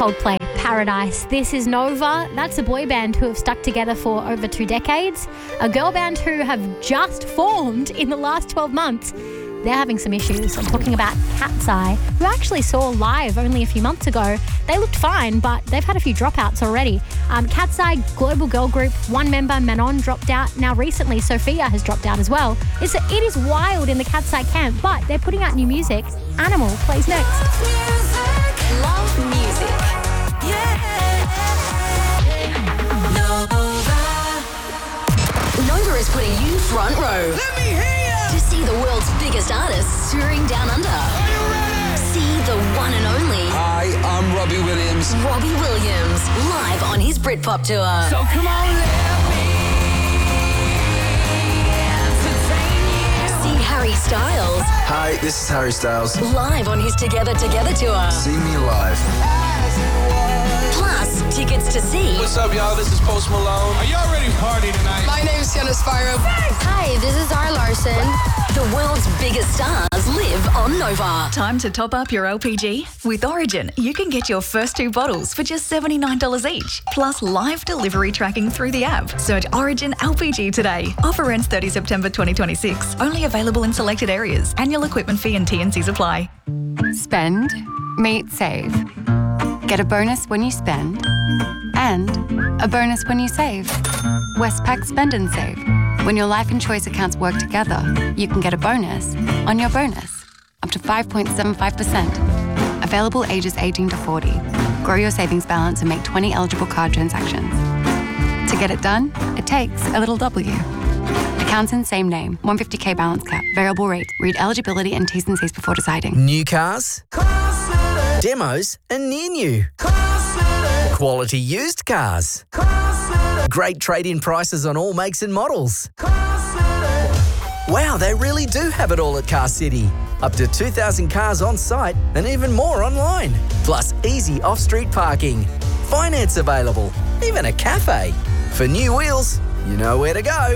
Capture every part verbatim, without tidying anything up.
Coldplay, Paradise. This is Nova. That's a boy band who have stuck together for over two decades. A girl band who have just formed in the last twelve months. They're having some issues. I'm talking about Cat's Eye, who I actually saw live only a few months ago. They looked fine, but they've had a few dropouts already. Um, Cat's Eye, global girl group, one member, Manon, dropped out. Now recently, Sophia has dropped out as well. It's a, it is wild in the Cat's Eye camp, but they're putting out new music. Animal plays next. Love music. Yeah. Nova. Nova is putting you front row. Let me hear ya! To see the world's biggest artists touring down under. Are you ready? See the one and only Hi, I'm Robbie Williams. Robbie Williams live on his Britpop tour. So come on, let me entertain you. See Harry Styles Hi, this is Harry Styles. live on his Together Together tour. See me live. Plus, tickets to see What's up, y'all? This is Post Malone. Are y'all ready to party tonight? My name's Sienna Spyro. Hi, this is Zara Larson. The world's biggest stars live on Nova. Time to top up your L P G? With Origin, you can get your first two bottles for just seventy-nine dollars each, plus live delivery tracking through the app. Search Origin L P G today. Offer ends thirtieth of September twenty twenty-six. Only available in selected areas. Annual equipment fee and T and Cs apply. Spend, meet, save. Get a bonus when you spend, and a bonus when you save. Westpac Spend and Save. When your life and choice accounts work together, you can get a bonus on your bonus, up to five point seven five percent. Available ages eighteen to forty. Grow your savings balance and make twenty eligible card transactions. To get it done, it takes a little W. Accounts in same name, one hundred fifty K balance cap, variable rate. Read eligibility and T's and C's before deciding. New cars, demos and near new. Quality used cars. Great trade-in prices on all makes and models. Wow, they really do have it all at Car City. Up to two thousand cars on site and even more online. Plus easy off-street parking. Finance available. Even a cafe. For new wheels, you know where to go.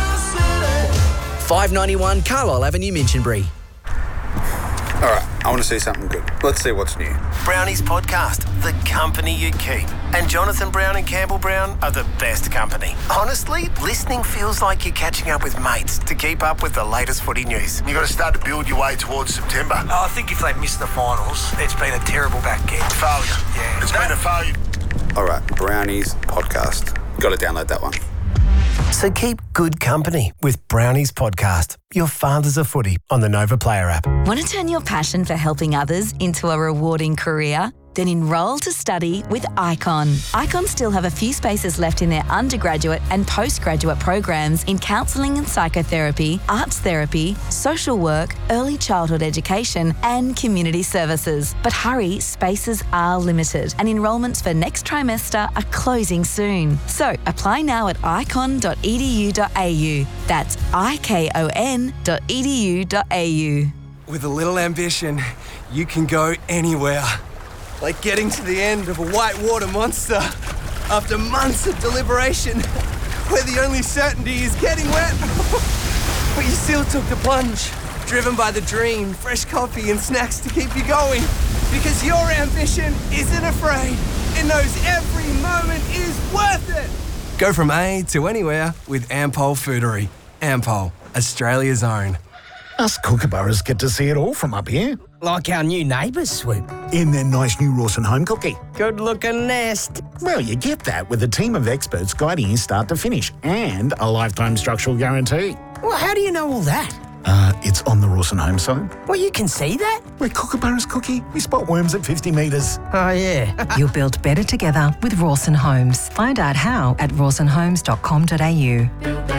five ninety-one Carlisle Avenue, Minchinbury. All right, I want to see something good. Let's see what's new. Brownies Podcast, the company you keep. And Jonathan Brown and Campbell Brown are the best company. Honestly, listening feels like you're catching up with mates to keep up with the latest footy news. You've got to start to build your way towards September. Oh, I think if they miss the finals, it's been a terrible back end. Failure. Yeah. It's been a failure. All right, Brownies Podcast. Got to download that one. So keep good company with Brownies Podcast, your father's a footy on the Nova Player app. Want to turn your passion for helping others into a rewarding career? Then enroll to study with Icon. Icon still have a few spaces left in their undergraduate and postgraduate programs in counselling and psychotherapy, arts therapy, social work, early childhood education and community services. But hurry, spaces are limited and enrolments for next trimester are closing soon. So apply now at icon dot e d u dot a u. That's I K O N dot e d u dot a u. With a little ambition, you can go anywhere. Like getting to the end of a whitewater monster after months of deliberation, where the only certainty is getting wet. But you still took the plunge, driven by the dream, fresh coffee and snacks to keep you going. Because your ambition isn't afraid. It knows every moment is worth it. Go from A to anywhere with Ampol Foodery. Ampol, Australia's own. Us kookaburras get to see it all from up here. Like our new neighbours, Swoop. In their nice new Rawson home cookie. Good-looking nest. Well, you get that with a team of experts guiding you start to finish and a lifetime structural guarantee. Well, how do you know all that? Uh, it's on the Rawson home side. Well, you can see that? We're kookaburras, Cookie. We spot worms at fifty metres. Oh, yeah. You'll build better together with Rawson Homes. Find out how at rawson homes dot com dot a u.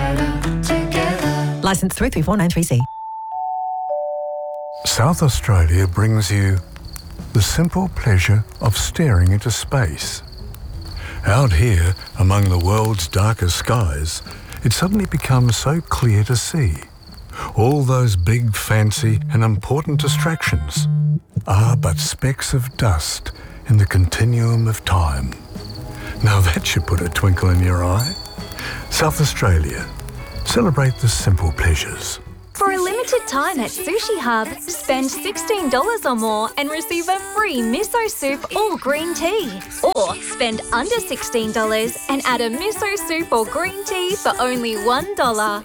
Licence three three four nine three C. South Australia brings you the simple pleasure of staring into space. Out here, among the world's darkest skies, it suddenly becomes so clear to see. All those big, fancy and important distractions are but specks of dust in the continuum of time. Now that should put a twinkle in your eye. South Australia. Celebrate the simple pleasures. For a limited limited time at Sushi Hub. Spend sixteen dollars or more and receive a free miso soup or green tea. Or spend under sixteen dollars and add a miso soup or green tea for only one dollar.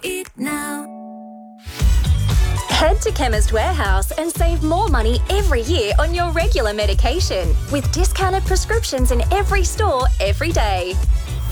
Head to Chemist Warehouse and save more money every year on your regular medication with discounted prescriptions in every store every day.